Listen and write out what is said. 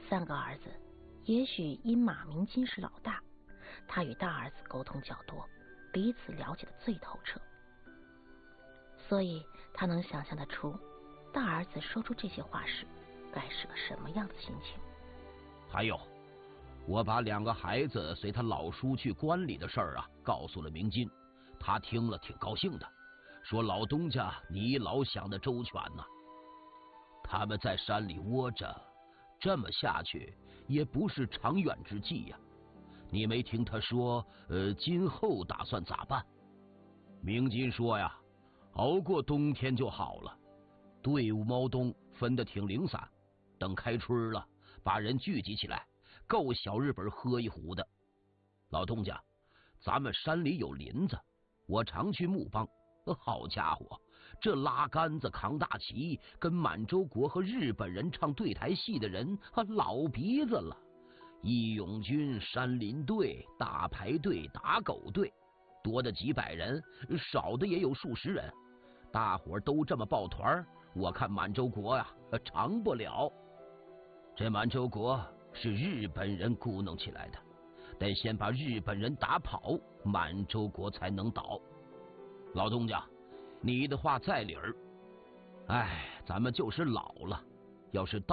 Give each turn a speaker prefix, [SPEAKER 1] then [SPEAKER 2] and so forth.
[SPEAKER 1] 3个儿子，也许因马鸣金是老大，他与大儿子沟通较多，彼此了解的最透彻，所以他能想象得出大儿子说出这些话时该是个什么样的心情。
[SPEAKER 2] 还有，我把2个孩子随他老叔去关里的事儿告诉了明金，他听了挺高兴的，说老东家你老想得周全呐。他们在山里窝着，这么下去也不是长远之计呀。你没听他说今后打算咋办？明金说呀，熬过冬天就好了。队伍猫冬分得挺零散，等开春了，把人聚集起来，够小日本喝一壶的。老东家，咱们山里有林子，我常去木帮，好家伙，这拉杆子扛大旗，跟满洲国和日本人唱对台戏的人老鼻子了。义勇军、山林队、大排队、打狗队，多的几百人，少的也有数十人，大伙都这么抱团，我看满洲国长不了。这满洲国是日本人鼓弄起来的，得先把日本人打跑，满洲国才能倒。老东家，你的话在理儿，咱们就是老了，要是